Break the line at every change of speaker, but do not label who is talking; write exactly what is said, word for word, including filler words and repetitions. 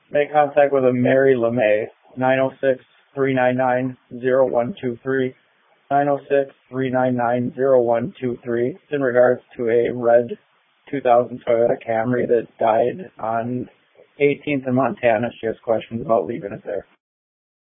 Make contact with a Mary LeMay, nine oh six, three nine nine, oh one two three, nine oh six, three nine nine, oh one two three. It's in regards to a red two thousand Toyota Camry that died on eighteenth in Montana. She has questions about leaving it there.